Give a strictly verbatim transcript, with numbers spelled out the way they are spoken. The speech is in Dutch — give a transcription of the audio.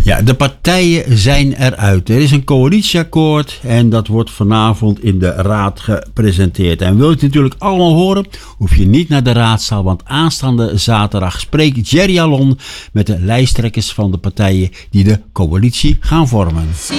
Ja, de partijen zijn eruit. Er is een coalitieakkoord en dat wordt vanavond in de raad gepresenteerd. En wil je het natuurlijk allemaal horen, hoef je niet naar de raadzaal, want aanstaande zaterdag spreekt Jerry Alon met de lijsttrekkers van de partijen die de coalitie gaan vormen.